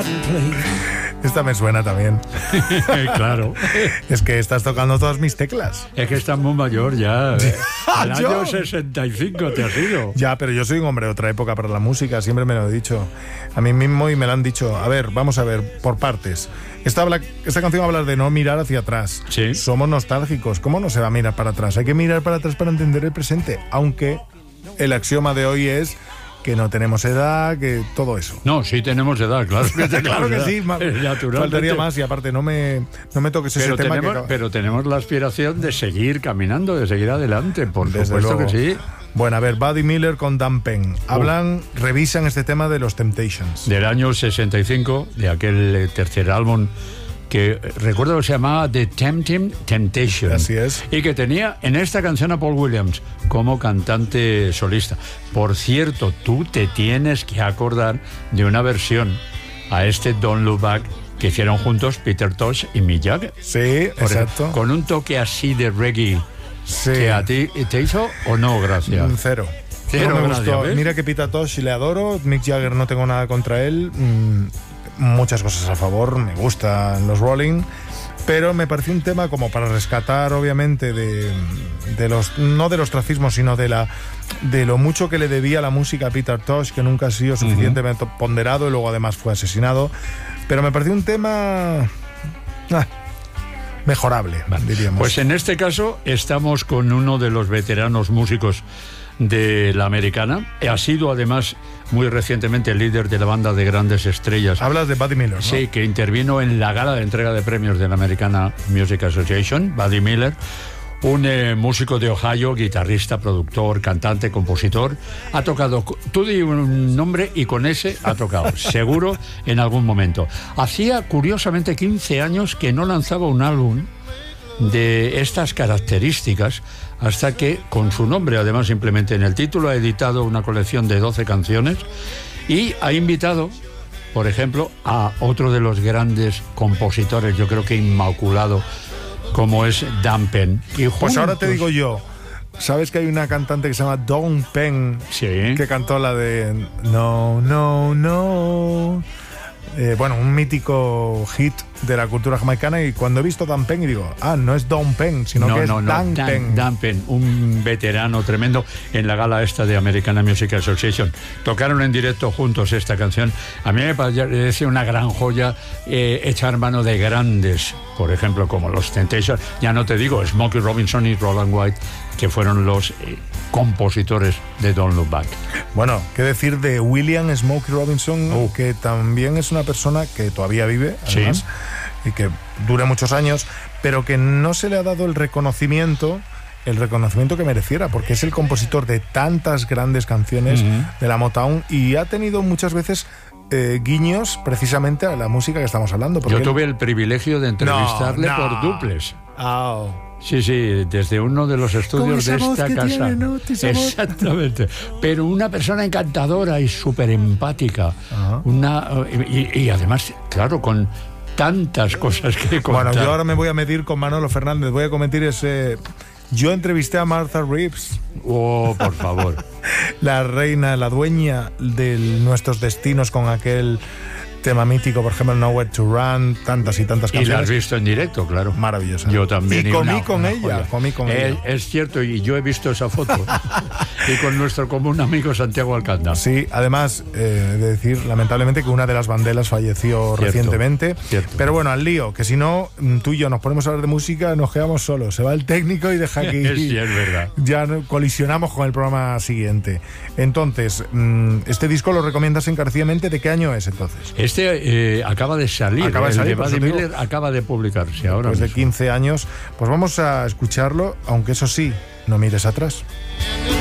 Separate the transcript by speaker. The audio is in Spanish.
Speaker 1: garden place.
Speaker 2: Esta me suena también.
Speaker 3: Claro.
Speaker 2: Es que estás tocando todas mis teclas.
Speaker 3: Es que estás muy mayor ya. Al
Speaker 2: ¿Yo?
Speaker 3: año 65 te has ido.
Speaker 2: Ya, pero yo soy un hombre de otra época para la música, siempre me lo he dicho. A mí mismo y me lo han dicho. A ver, vamos a ver, por partes. Esta canción habla de no mirar hacia atrás.
Speaker 3: Sí.
Speaker 2: Somos nostálgicos. ¿Cómo no se va a mirar para atrás? Hay que mirar para atrás para entender el presente. Aunque el axioma de hoy es que no tenemos edad, que todo eso.
Speaker 3: No, sí tenemos edad, claro.
Speaker 2: Claro que sí, faltaría más y aparte no me toques ese tema.
Speaker 3: Pero tenemos la aspiración de seguir caminando, de seguir adelante, por
Speaker 2: Desde
Speaker 3: supuesto
Speaker 2: luego.
Speaker 3: que sí.
Speaker 2: Bueno, a ver, Buddy Miller con Dan Penn. Revisan este tema de los Temptations.
Speaker 3: Del año 65, de aquel tercer álbum que recuerdo que se llamaba The Temptation.
Speaker 2: Así es.
Speaker 3: Y que tenía en esta canción a Paul Williams como cantante solista. Por cierto, tú te tienes que acordar de una versión a este Don't Look Back que hicieron juntos Peter Tosh y Mick Jagger.
Speaker 2: Sí,
Speaker 3: Por
Speaker 2: exacto.
Speaker 3: ejemplo, con un toque así de reggae.
Speaker 2: Sí.
Speaker 3: ¿Que a ti te hizo o no, gracias?
Speaker 2: Cero.
Speaker 3: Cero,
Speaker 2: No me
Speaker 3: gracias,
Speaker 2: gustó.
Speaker 3: ¿ves?
Speaker 2: Mira que Peter Tosh le adoro, Mick Jagger no tengo nada contra él. Muchas cosas a favor, me gustan los Rolling, pero me pareció un tema como para rescatar, obviamente, de los, no del ostracismo, sino de lo mucho que le debía la música a Peter Tosh, que nunca ha sido suficientemente ponderado y luego además fue asesinado. Pero me pareció un tema mejorable, diríamos.
Speaker 3: Pues en este caso estamos con uno de los veteranos músicos de la americana. Ha sido además muy recientemente el líder de la banda de grandes estrellas.
Speaker 2: Hablas de Buddy Miller, ¿no?
Speaker 3: Sí, que intervino en la gala de entrega de premios de la American Music Association, Buddy Miller. Un músico de Ohio, guitarrista, productor, cantante, compositor. Ha tocado, tú di un nombre y con ese ha tocado, seguro en algún momento. Hacía curiosamente 15 años que no lanzaba un álbum de estas características, hasta que con su nombre, además simplemente en el título, ha editado una colección de 12 canciones y ha invitado, por ejemplo, a otro de los grandes compositores, yo creo que inmaculado, como es Dan Penn. Y
Speaker 2: pues ahora te digo yo, ¿sabes que hay una cantante que se llama Dawn Penn?
Speaker 3: Sí.
Speaker 2: Que cantó la de No, No, No. Bueno, un mítico hit de la cultura jamaicana, y cuando he visto Dan Penn y digo, no es Dawn Penn, sino que es Dan Penn.
Speaker 3: Dan Penn, un veterano tremendo en la gala esta de American Music Association. Tocaron en directo juntos esta canción. A mí me parece una gran joya, hecha en mano de grandes, por ejemplo, como los Temptations. Ya no te digo, Smokey Robinson y Roland White, que fueron los compositores de Don't Look Back.
Speaker 2: Bueno, qué decir de William Smokey Robinson, que también es una persona que todavía vive, además, y que dura muchos años, pero que no se le ha dado el reconocimiento que mereciera, porque es el compositor de tantas grandes canciones de la Motown, y ha tenido muchas veces guiños precisamente a la música que estamos hablando.
Speaker 3: Yo tuve el privilegio de entrevistarle por duples. Sí, desde uno de los estudios de esta casa.
Speaker 2: Tiene, ¿no?
Speaker 3: Exactamente. Pero una persona encantadora y súper empática. Y además, claro, con tantas cosas que contar.
Speaker 2: Bueno, yo ahora me voy a medir con Manolo Fernández. Voy a cometer ese... Yo entrevisté a Martha Reeves.
Speaker 3: Oh, por favor.
Speaker 2: La reina, la dueña de nuestros destinos, con aquel tema mítico, por ejemplo, Nowhere to Run, tantas y tantas canciones.
Speaker 3: Y la has visto en directo, claro.
Speaker 2: Maravillosa.
Speaker 3: Yo también.
Speaker 2: Y comí con ella.
Speaker 3: Es cierto, y yo he visto esa foto. Y con nuestro común amigo Santiago Alcántara.
Speaker 2: Sí, además, de decir, lamentablemente, que una de las banderas falleció recientemente.
Speaker 3: Cierto.
Speaker 2: Pero bueno, al lío, que si no, tú y yo nos ponemos a hablar de música, nos quedamos solos. Se va el técnico y deja aquí.
Speaker 3: Sí, es verdad.
Speaker 2: Ya colisionamos con el programa siguiente. Entonces, este disco lo recomiendas encarecidamente. ¿De qué año es entonces?
Speaker 3: Este acaba de salir.
Speaker 2: Acaba de salir,
Speaker 3: el de Buddy Miller acaba de publicarse ahora.
Speaker 2: Después de
Speaker 3: mismo.
Speaker 2: 15 años. Pues vamos a escucharlo, aunque eso sí, no mires atrás.